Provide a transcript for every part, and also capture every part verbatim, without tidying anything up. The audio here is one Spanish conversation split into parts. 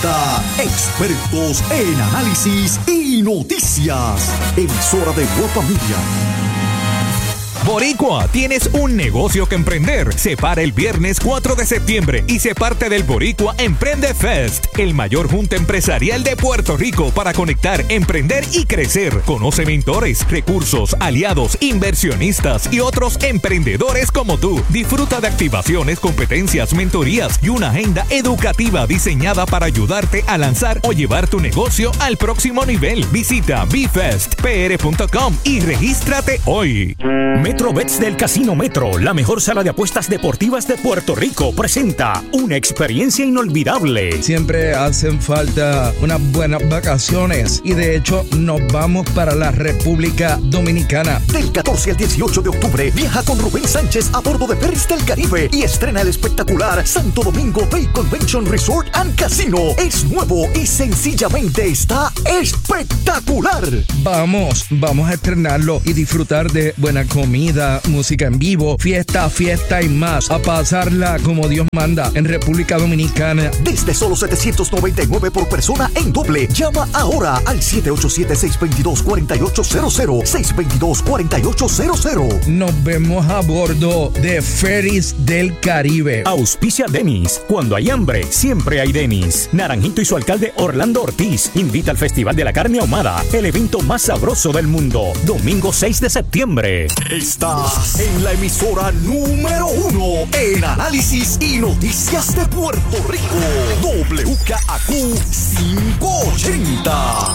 ochenta, expertos en análisis y noticias. Emisora de Guapa Media. Boricua, tienes un negocio que emprender. Se para el viernes cuatro de septiembre y se parte del Boricua Emprende Fest, el mayor junta empresarial de Puerto Rico para conectar, emprender y crecer. Conoce mentores, recursos, aliados, inversionistas y otros emprendedores como tú. Disfruta de activaciones, competencias, mentorías y una agenda educativa diseñada para ayudarte a lanzar o llevar tu negocio al próximo nivel. Visita b fest p r punto com y regístrate hoy. MetroBets del Casino Metro, la mejor sala de apuestas deportivas de Puerto Rico, presenta una experiencia inolvidable. Siempre hacen falta unas buenas vacaciones y de hecho nos vamos para la República Dominicana. Del catorce al dieciocho de octubre, viaja con Rubén Sánchez a bordo de Ferris del Caribe y estrena el espectacular Santo Domingo Bay Convention Resort and Casino. Es nuevo y sencillamente está espectacular. Vamos, vamos a estrenarlo y disfrutar de buena comida, música en vivo, fiesta, fiesta y más. A pasarla como Dios manda en República Dominicana. Desde solo setecientos noventa y nueve por persona en doble. Llama ahora al siete ocho siete, seis dos dos, cuatro ocho cero cero. seis dos dos, cuatro ocho cero cero. Nos vemos a bordo de Ferris del Caribe. Auspicia Denis. Cuando hay hambre, siempre hay Denis. Naranjito y su alcalde Orlando Ortiz invita al Festival de la Carne Ahumada, el evento más sabroso del mundo. Domingo seis de septiembre. Estás en la emisora número uno en análisis y noticias de Puerto Rico. W K A Q quinientos ochenta.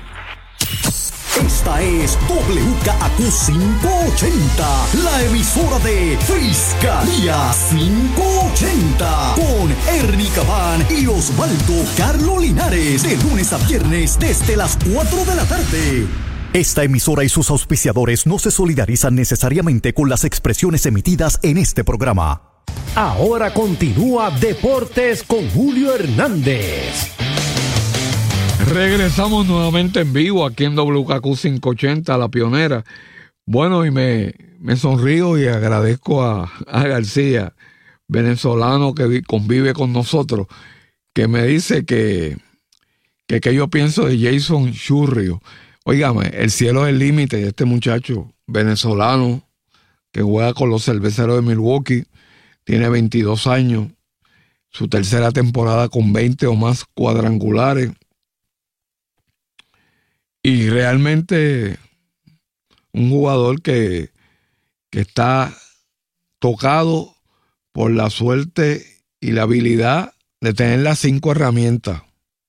Esta es W K A Q quinientos ochenta, la emisora de Fiscalía quinientos ochenta, con Ernie Cabán y Osvaldo Carlo Linares, de lunes a viernes desde las cuatro de la tarde. Esta emisora y sus auspiciadores no se solidarizan necesariamente con las expresiones emitidas en este programa. Ahora continúa Deportes con Julio Hernández. Regresamos nuevamente en vivo aquí en W K Q quinientos ochenta, La Pionera. Bueno, y me, me sonrío y agradezco a, a García, venezolano que vi, convive con nosotros, que me dice que, que, que yo pienso de Jason Churrio. Óigame, el cielo es el límite de este muchacho venezolano que juega con los Cerveceros de Milwaukee, tiene veintidós años, su tercera temporada con veinte o más cuadrangulares, y realmente un jugador que, que está tocado por la suerte y la habilidad de tener las cinco herramientas.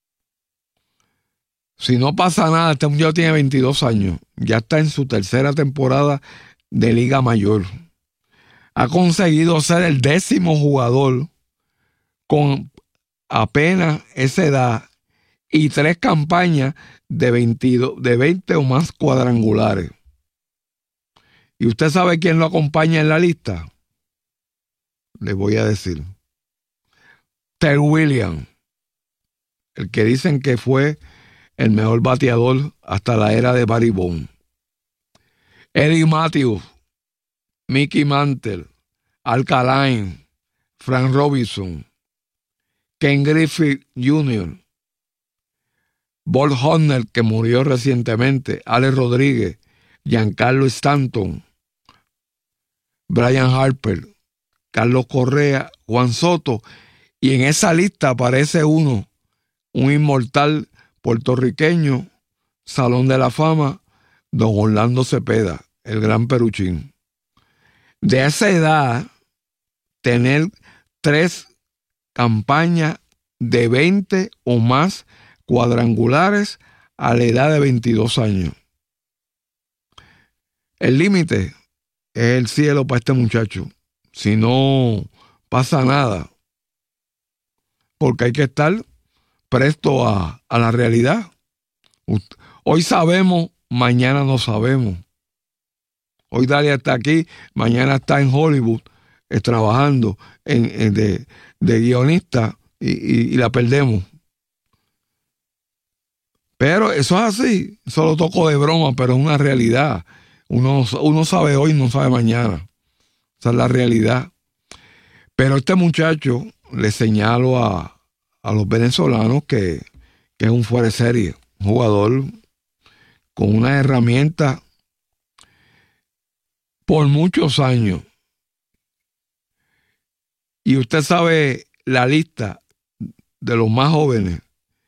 Si no pasa nada, este muchacho tiene veintidós años. Ya está en su tercera temporada de Liga Mayor. Ha conseguido ser el décimo jugador con apenas esa edad y tres campañas de, veintidós, de veinte o más cuadrangulares. ¿Y usted sabe quién lo acompaña en la lista? Les voy a decir. Ted Williams, el que dicen que fue el mejor bateador hasta la era de Barry Bonds. Eddie Matthews, Mickey Mantle, Al Kaline, Frank Robinson, Ken Griffey junior, Bob Horner, que murió recientemente, Alex Rodríguez, Giancarlo Stanton, Brian Harper, Carlos Correa, Juan Soto, y en esa lista aparece uno, un inmortal puertorriqueño, Salón de la Fama, don Orlando Cepeda, el gran Peruchín. De esa edad, tener tres campañas de veinte o más cuadrangulares a la edad de veintidós años. El límite es el cielo para este muchacho. Si no pasa nada, porque hay que estar presto a, a la realidad. Hoy sabemos, mañana no sabemos. Hoy Dalia está aquí, mañana está en Hollywood eh, trabajando en, en de, de guionista y, y, y la perdemos. Pero eso es así, eso lo toco de broma, pero es una realidad. Uno, uno sabe hoy, no sabe mañana. Esa es la realidad. Pero este muchacho, le señalo a, a los venezolanos que, que es un fuera de serie, un jugador con una herramienta por muchos años. Y usted sabe la lista de los más jóvenes.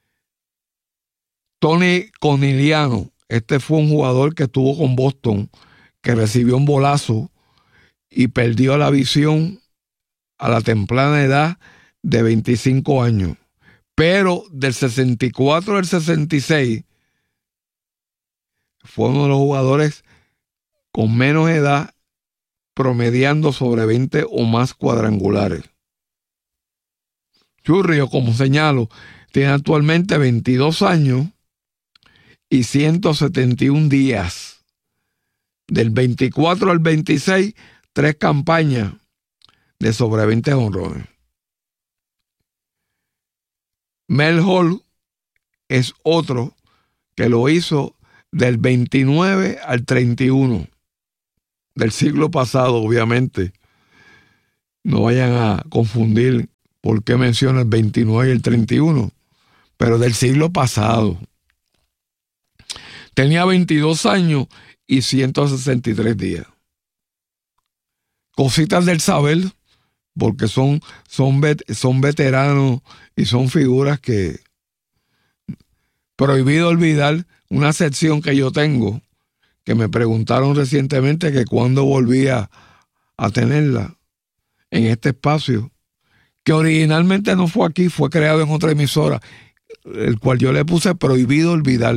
Tony Conigliano, este fue un jugador que estuvo con Boston, que recibió un bolazo y perdió la visión a la temprana edad de veinticinco años. Pero del sesenta y cuatro al sesenta y seis fue uno de los jugadores con menos edad, promediando sobre veinte o más cuadrangulares. Churrio, como señalo, tiene actualmente veintidós años y ciento setenta y un días. Del veinticuatro al veintiséis, tres campañas de sobre veinte jonrones. Mel Hall es otro que lo hizo del veintinueve al treinta y uno del siglo pasado, obviamente. No vayan a confundir por qué menciona el veintinueve y el treinta y uno, pero del siglo pasado. Tenía veintidós años y ciento sesenta y tres días. Cositas del saber, porque son, son, vet, son veteranos y son figuras que prohibido olvidar. Una sección que yo tengo, que me preguntaron recientemente que cuándo volvía a tenerla en este espacio, que originalmente no fue aquí, fue creado en otra emisora, el cual yo le puse prohibido olvidar,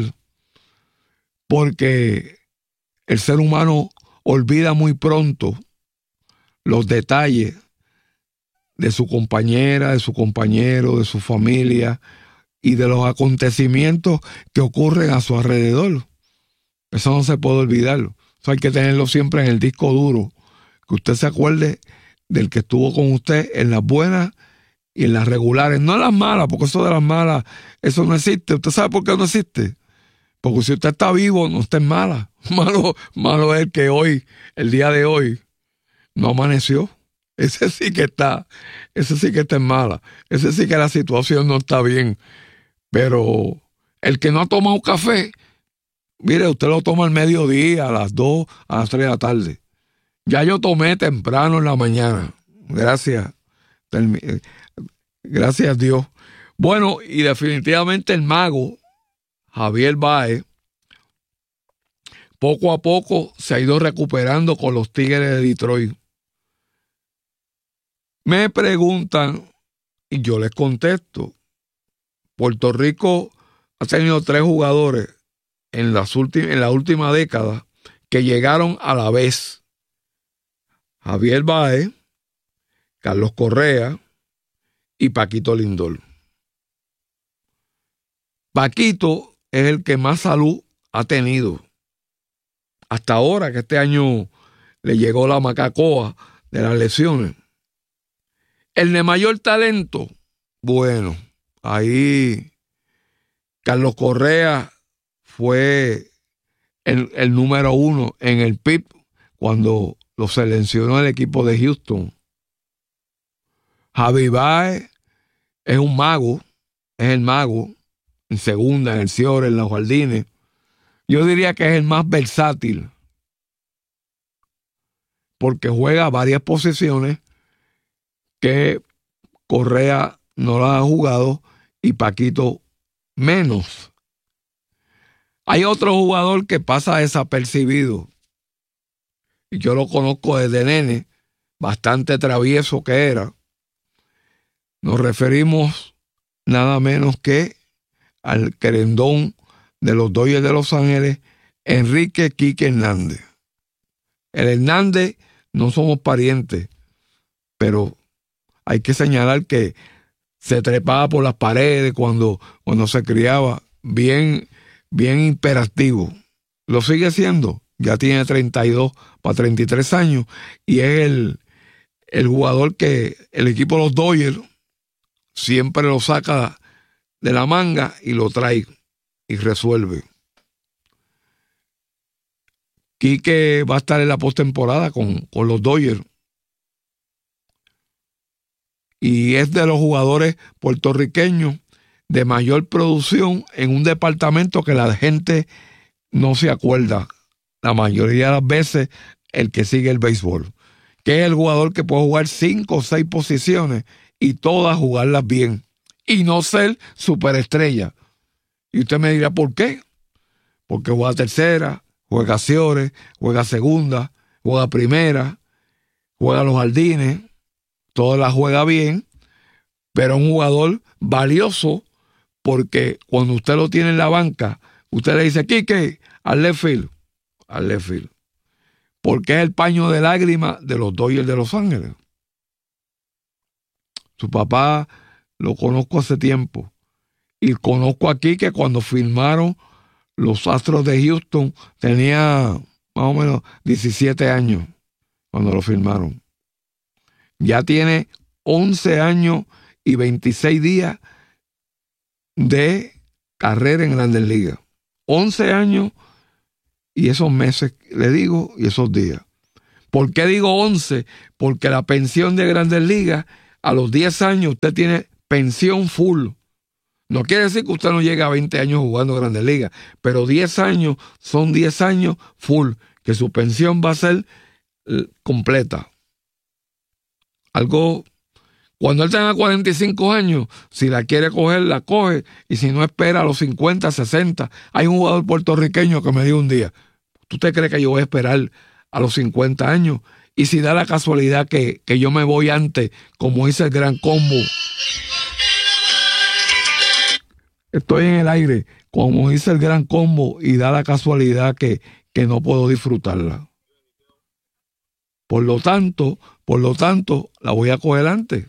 porque el ser humano olvida muy pronto los detalles de su compañera, de su compañero, de su familia y de los acontecimientos que ocurren a su alrededor. Eso no se puede olvidar. Eso hay que tenerlo siempre en el disco duro, que usted se acuerde del que estuvo con usted en las buenas y en las regulares, no en las malas, porque eso de las malas, eso no existe. ¿Usted sabe por qué no existe? Porque si usted está vivo, no está en mala. Malo, malo es el que hoy, el día de hoy, no amaneció. Ese sí que está, ese sí que está en mala. Ese sí que la situación no está bien. Pero el que no ha tomado café, mire, usted lo toma al mediodía, a las dos, a las tres de la tarde. Ya yo tomé temprano en la mañana. Gracias. Gracias a Dios. Bueno, y definitivamente el mago, Javier Baez, poco a poco se ha ido recuperando con los Tigres de Detroit. Me preguntan y yo les contesto. Puerto Rico ha tenido tres jugadores en, las últimas, en la última década que llegaron a la vez. Javier Baez, Carlos Correa y Paquito Lindor. Paquito es el que más salud ha tenido. Hasta ahora, que este año le llegó la macacoa de las lesiones. El de mayor talento, bueno, ahí Carlos Correa fue el, el número uno en el P I B cuando lo seleccionó el equipo de Houston. Javi Baez es un mago, es el mago, en segunda, en el Ciore, en los Jardines. Yo diría que es el más versátil, porque juega varias posiciones que Correa no las ha jugado y Paquito menos. Hay otro jugador que pasa desapercibido, y yo lo conozco desde nene, bastante travieso que era. Nos referimos nada menos que al querendón de los Dodgers de Los Ángeles, Enrique Quique Hernández. El Hernández no somos parientes, pero hay que señalar que se trepaba por las paredes cuando, cuando se criaba, bien, bien imperativo. Lo sigue siendo, ya tiene treinta y dos para treinta y tres años, y es el, el jugador que el equipo de los Dodgers siempre lo saca de la manga y lo trae y resuelve. Quique va a estar en la postemporada con, con los Dodgers. y es de los jugadores puertorriqueños de mayor producción en un departamento que la gente no se acuerda la mayoría de las veces, el que sigue el béisbol, que es el jugador que puede jugar cinco o seis posiciones y todas jugarlas bien y no ser superestrella. Y usted me dirá, ¿por qué? Porque juega tercera, juega Ciores, juega segunda, juega primera, juega los jardines, todas las juega bien, pero es un jugador valioso porque cuando usted lo tiene en la banca, usted le dice, Quique, al left field, al left field, porque es el paño de lágrimas de los Dodgers de Los Ángeles. Su papá lo conozco hace tiempo y conozco aquí que cuando firmaron los Astros de Houston tenía más o menos diecisiete años cuando lo firmaron. Ya tiene once años y veintiséis días de carrera en Grandes Ligas. once años y esos meses, le digo, y esos días. ¿Por qué digo once? Porque la pensión de Grandes Ligas, a los diez años usted tiene pensión full. No quiere decir que usted no llegue a veinte años jugando Grandes Ligas, pero diez años son diez años full, que su pensión va a ser eh, completa. Algo, cuando él tenga cuarenta y cinco años, si la quiere coger, la coge, y si no, espera a los cincuenta, sesenta. Hay un jugador puertorriqueño que me dijo un día, ¿tú te crees que yo voy a esperar a los cincuenta años? Y si da la casualidad que, que yo me voy antes, como dice el Gran Combo, estoy en el aire, como dice el Gran Combo, y da la casualidad que, que no puedo disfrutarla. Por lo tanto, por lo tanto, la voy a coger antes.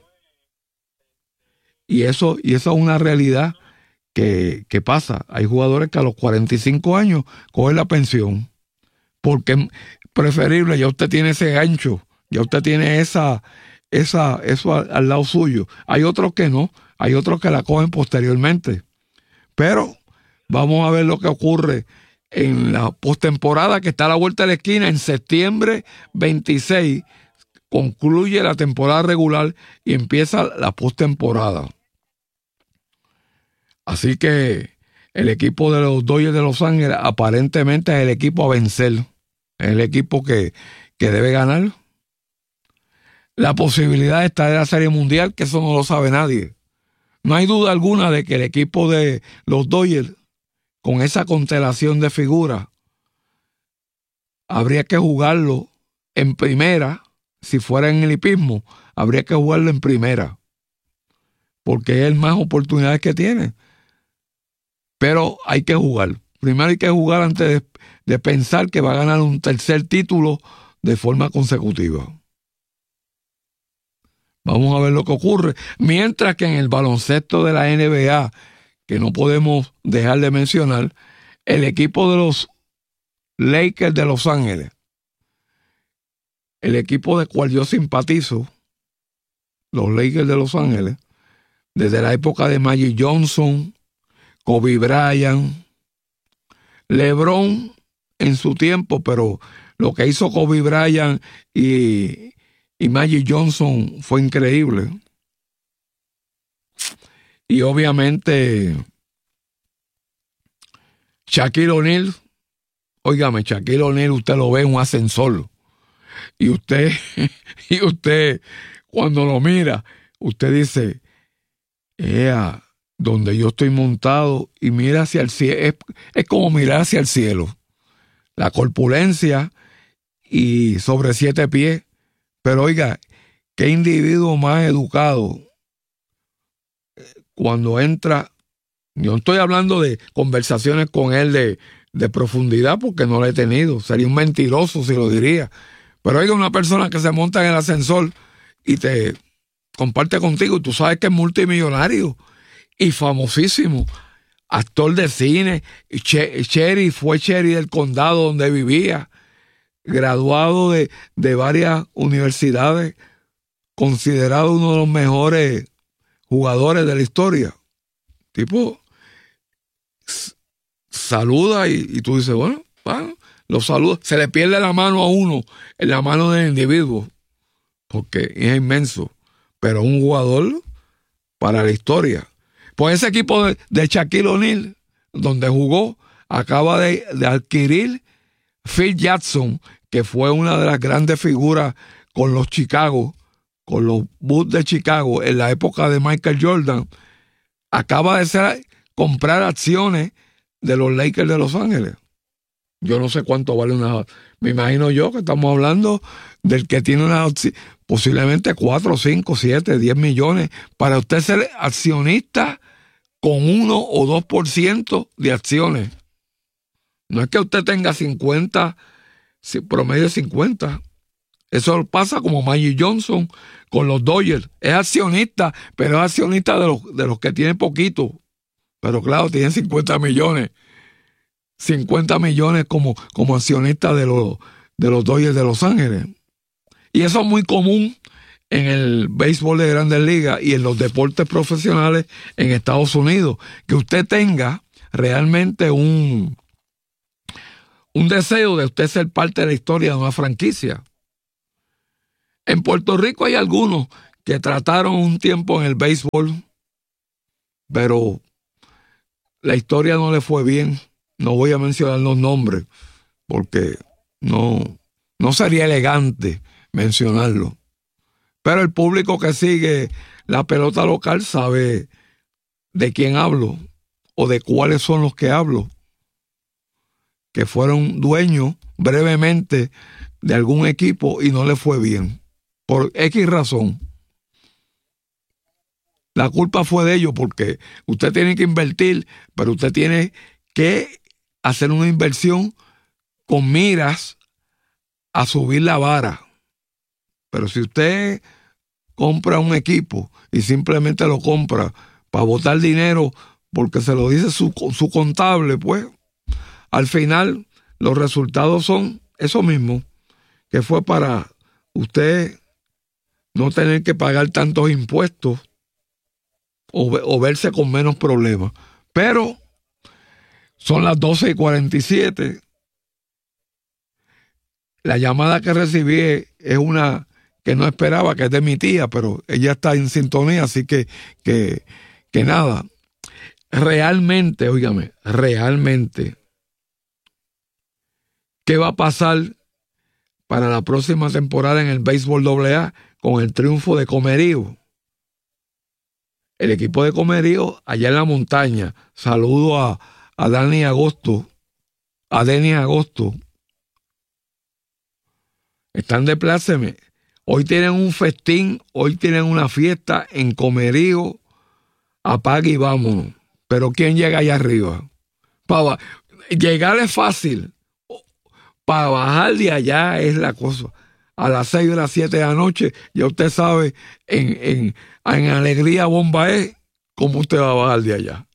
Y eso, y eso es una realidad que, que pasa. Hay jugadores que a los cuarenta y cinco años cogen la pensión. Porque es preferible, ya usted tiene ese gancho, ya usted tiene esa, esa, eso al, al lado suyo. Hay otros que no, hay otros que la cogen posteriormente. Pero vamos a ver lo que ocurre en la postemporada que está a la vuelta de la esquina. En septiembre veintiséis concluye la temporada regular y empieza la postemporada. Así que el equipo de los Dodgers de Los Ángeles aparentemente es el equipo a vencer. Es el equipo que, que debe ganar. La posibilidad está de la Serie Mundial, que eso no lo sabe nadie. No hay duda alguna de que el equipo de los Dodgers, con esa constelación de figuras, habría que jugarlo en primera. Si fuera en el hipismo, habría que jugarlo en primera, porque es el más oportunidades que tiene. Pero hay que jugar. Primero hay que jugar antes de, de pensar que va a ganar un tercer título de forma consecutiva. Vamos a ver lo que ocurre. Mientras que en el baloncesto de la N B A, que no podemos dejar de mencionar, el equipo de los Lakers de Los Ángeles, el equipo del cual yo simpatizo, los Lakers de Los Ángeles, desde la época de Magic Johnson, Kobe Bryant, LeBron en su tiempo, pero lo que hizo Kobe Bryant y, y Magic Johnson fue increíble. Y obviamente Shaquille O'Neal, óigame, Shaquille O'Neal usted lo ve en un ascensor. Y usted, y usted, cuando lo mira, usted dice, ea, donde yo estoy montado, y mira hacia el cielo, es, es como mirar hacia el cielo. La corpulencia y sobre siete pies. Pero oiga, qué individuo más educado. Cuando entra, yo no estoy hablando de conversaciones con él de, de profundidad, porque no lo he tenido. Sería un mentiroso si lo diría. Pero oiga, una persona que se monta en el ascensor y te comparte contigo, tú sabes que es multimillonario y famosísimo, actor de cine, sheriff, fue sheriff del condado donde vivía, graduado de, de varias universidades, considerado uno de los mejores jugadores de la historia. Tipo, saluda y, y tú dices, bueno, bueno, lo saluda, se le pierde la mano a uno en la mano del individuo, porque es inmenso. pero un jugador para la historia. Pues ese equipo de, de Shaquille O'Neal, donde jugó, acaba de, de adquirir Phil Jackson, que fue una de las grandes figuras con los Chicago, con los Bulls de Chicago en la época de Michael Jordan. Acaba de ser, comprar acciones de los Lakers de Los Ángeles. Yo no sé cuánto vale una... Me imagino yo que estamos hablando del que tiene una... posiblemente cuatro, cinco, siete, diez millones para usted ser accionista con uno o dos por ciento de acciones. No es que usted tenga cincuenta, promedio cincuenta. Eso pasa como Magic Johnson con los Dodgers. Es accionista, pero es accionista de los, de los que tienen poquito. Pero claro, tienen cincuenta millones. cincuenta millones como, como accionista de los, de los Dodgers de Los Ángeles. Y eso es muy común en el béisbol de Grandes Ligas y en los deportes profesionales en Estados Unidos. Que usted tenga realmente un, un deseo de usted ser parte de la historia de una franquicia. En Puerto Rico hay algunos que trataron un tiempo en el béisbol, pero la historia no le fue bien. No voy a mencionar los nombres porque no, no sería elegante mencionarlo. Pero el público que sigue la pelota local sabe de quién hablo o de cuáles son los que hablo, que fueron dueños brevemente de algún equipo y no le fue bien, por X razón. La culpa fue de ellos porque usted tiene que invertir, pero usted tiene que hacer una inversión con miras a subir la vara. Pero si usted compra un equipo y simplemente lo compra para botar dinero porque se lo dice su, su contable, pues al final los resultados son eso mismo, que fue para usted no tener que pagar tantos impuestos o, o verse con menos problemas. Pero son las doce y cuarenta y siete. La llamada que recibí es una que no esperaba, que es de mi tía, pero ella está en sintonía, así que, que, que nada. Realmente, óigame, realmente, ¿qué va a pasar para la próxima temporada en el béisbol doble A con el triunfo de Comerío? El equipo de Comerío allá en la montaña. Saludo a, a Dani Agosto, a Dani Agosto. Están de pláceme. Hoy tienen un festín, hoy tienen una fiesta en Comerío. Apague y vámonos. Pero ¿quién llega allá arriba? Para llegar es fácil. Para bajar de allá es la cosa. A las seis o las siete de la noche, ya usted sabe, en, en, en Alegría Bomba es cómo usted va a bajar de allá.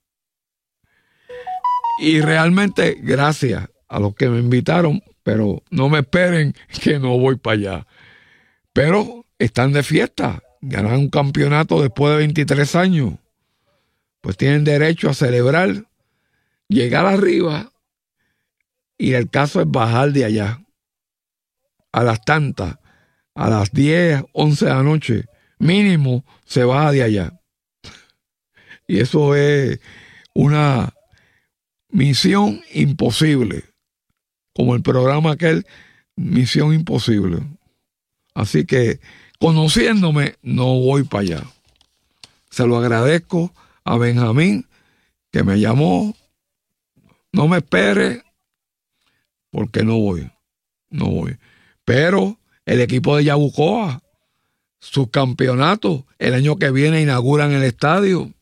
Y realmente, gracias a los que me invitaron, pero no me esperen que no voy para allá. Pero están de fiesta, ganan un campeonato después de veintitrés años. Pues tienen derecho a celebrar, llegar arriba, y el caso es bajar de allá. A las tantas, a las diez, once de la noche, mínimo se baja de allá. Y eso es una misión imposible. Como el programa aquel, Misión Imposible. Así que, conociéndome, no voy para allá. Se lo agradezco a Benjamín, que me llamó. No me espere, porque no voy. No voy. Pero el equipo de Yabucoa, sus campeonatos, el año que viene inauguran el estadio,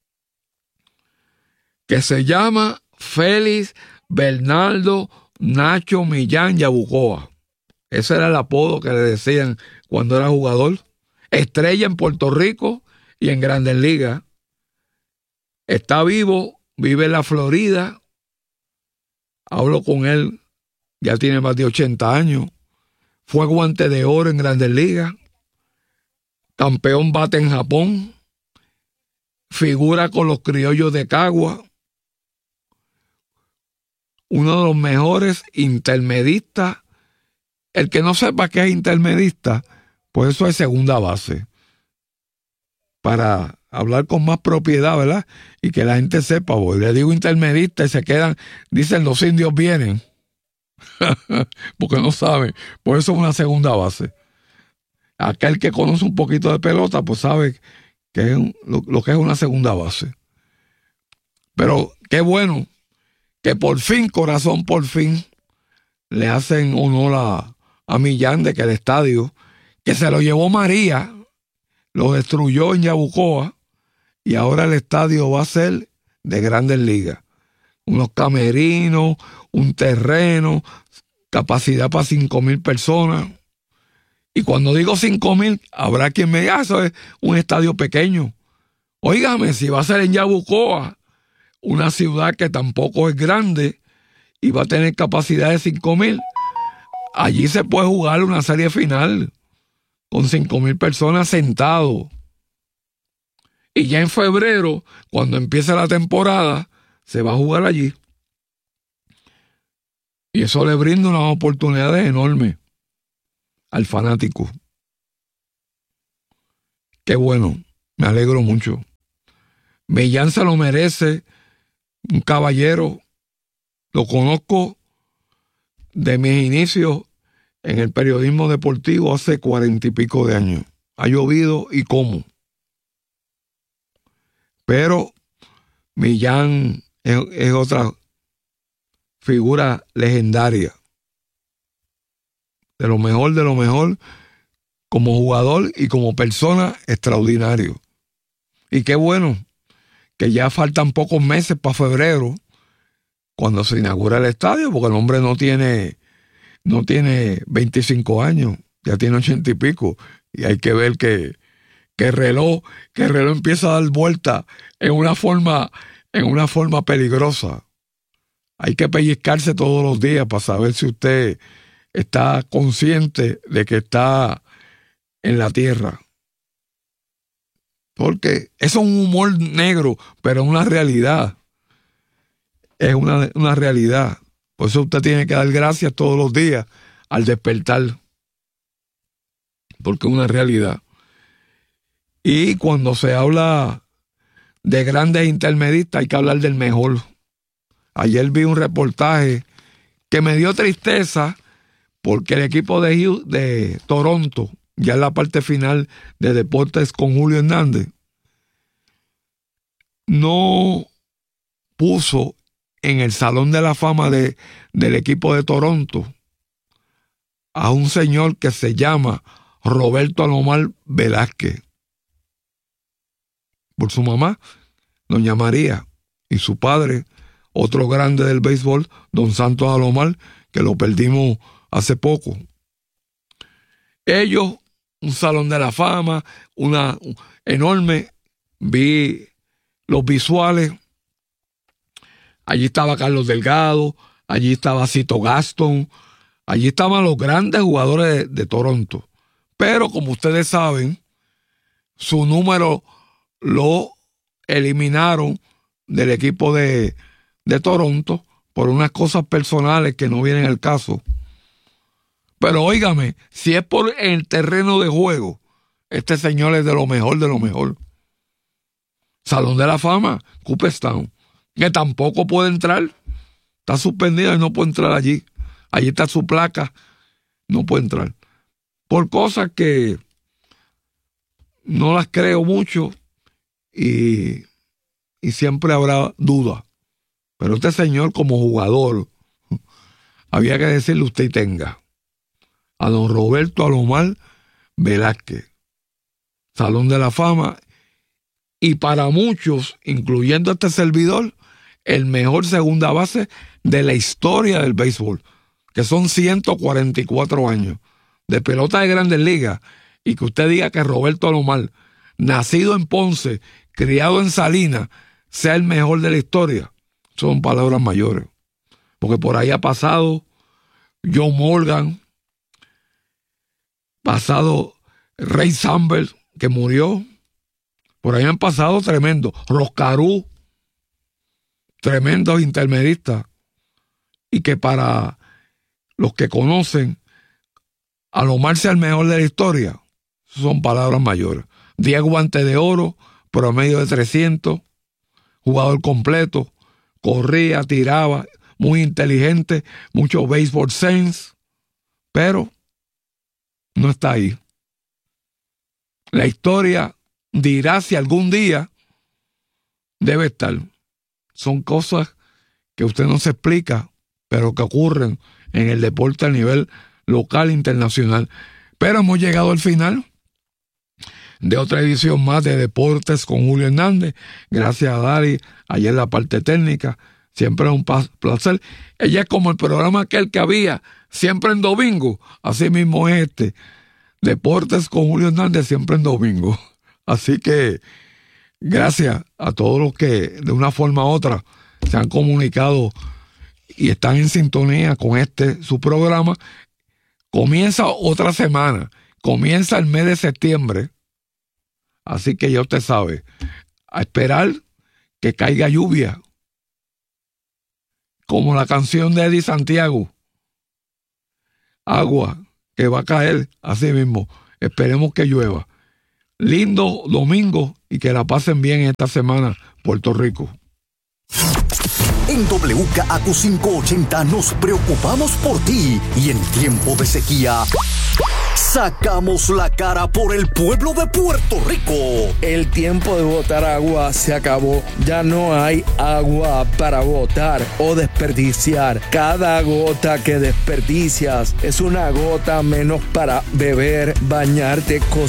que se llama Félix Bernardo Nacho Millán Yabucoa. Ese era el apodo que le decían cuando era jugador. Estrella en Puerto Rico y en Grandes Ligas. Está vivo, vive en la Florida. Hablo con él, ya tiene más de ochenta años. Fue guante de oro en Grandes Ligas. Campeón bate en Japón. Figura con los criollos de Cagua. Uno de los mejores intermedistas. El que no sepa qué es intermedista, pues eso es segunda base. para hablar con más propiedad, ¿verdad? Y que la gente sepa, porque le digo intermedista y se quedan, dicen los indios vienen, porque no saben, por eso es una segunda base. Aquel que conoce un poquito de pelota, pues sabe que es un, lo, lo que es una segunda base. Pero qué bueno que por fin, corazón, por fin, le hacen honor a, a Millán de que el estadio, que se lo llevó María, lo destruyó en Yabucoa, y ahora el estadio va a ser de Grandes Ligas. Unos camerinos, un terreno, capacidad para cinco mil personas. Y cuando digo cinco mil, habrá quien me diga, ah, eso es un estadio pequeño. Óigame, si va a ser en Yabucoa, una ciudad que tampoco es grande y va a tener capacidad de cinco mil, allí se puede jugar una serie final con cinco mil personas sentados. Y ya en febrero, cuando empiece la temporada, se va a jugar allí. Y eso le brinda unas oportunidades enormes al fanático. Qué bueno, me alegro mucho. Millán se lo merece, un caballero. Lo conozco de mis inicios en el periodismo deportivo hace cuarenta y pico de años. Ha llovido y cómo. Pero Millán es, es otra figura legendaria. De lo mejor, de lo mejor, como jugador y como persona, extraordinario. Y qué bueno que ya faltan pocos meses para febrero, cuando se inaugura el estadio, porque el hombre no tiene, no tiene veinticinco años, ya tiene ochenta y pico, y hay que ver que, que el reloj, que el reloj empieza a dar vuelta en una forma, en una forma peligrosa. Hay que pellizcarse todos los días para saber si usted está consciente de que está en la tierra. Porque eso es un humor negro, pero es una realidad. Es una, una realidad. Por eso usted tiene que dar gracias todos los días al despertar. Porque es una realidad. Y cuando se habla de grandes intermedistas, hay que hablar del mejor. Ayer vi un reportaje que me dio tristeza porque el equipo de, de Toronto, ya en la parte final de Deportes con Julio Hernández, no puso en el Salón de la Fama de, del equipo de Toronto a un señor que se llama Roberto Alomar Velázquez, por su mamá, doña María, y su padre, otro grande del béisbol, don Santos Alomar, que lo perdimos hace poco. Ellos, un Salón de la Fama, una enorme, vi los visuales. Allí estaba Carlos Delgado, allí estaba Cito Gaston, allí estaban los grandes jugadores de, de Toronto. Pero como ustedes saben, su número lo eliminaron del equipo de, de Toronto por unas cosas personales que no vienen al caso. Pero óigame, si es por el terreno de juego, este señor es de lo mejor, de lo mejor. Salón de la Fama, Cooperstown, que tampoco puede entrar. Está suspendido y no puede entrar allí. Allí está su placa, no puede entrar. Por cosas que no las creo mucho y, y siempre habrá dudas. Pero este señor como jugador, había que decirle usted y tenga. A don Roberto Alomar Velázquez, Salón de la Fama, y para muchos, incluyendo a este servidor, el mejor segunda base de la historia del béisbol, que son ciento cuarenta y cuatro años de pelota de Grandes Ligas, y que usted diga que Roberto Alomar, nacido en Ponce, criado en Salinas, sea el mejor de la historia, son palabras mayores. Porque por ahí ha pasado Joe Morgan, pasado Ray Samberg, que murió. Por ahí han pasado tremendos. Roscarú, tremendos intermedistas. Y que para los que conocen, Alomar sea el mejor de la historia, son palabras mayores. diez guantes de oro, promedio de trescientos, jugador completo, corría, tiraba, muy inteligente, mucho baseball sense, pero no está ahí. La historia dirá si algún día debe estar. Son cosas que usted no se explica, pero que ocurren en el deporte a nivel local e internacional. Pero hemos llegado al final de otra edición más de Deportes con Julio Hernández. Gracias a Dari, ayer en la parte técnica. Siempre es un placer. Ella es como el programa aquel que había siempre en domingo. Así mismo es este. Deportes con Julio Hernández siempre en domingo. Así que gracias a todos los que de una forma u otra se han comunicado y están en sintonía con este su programa. Comienza otra semana. Comienza el mes de septiembre. Así que ya usted sabe, a esperar que caiga lluvia. Como la canción de Eddie Santiago. Agua que va a caer, así mismo. Esperemos que llueva. Lindo domingo y que la pasen bien esta semana, Puerto Rico. En W K A Q cinco ochenta nos preocupamos por ti y en tiempo de sequía sacamos la cara por el pueblo de Puerto Rico. El tiempo de botar agua se acabó. Ya no hay agua para botar o desperdiciar. Cada gota que desperdicias es una gota menos para beber, bañarte, cocinar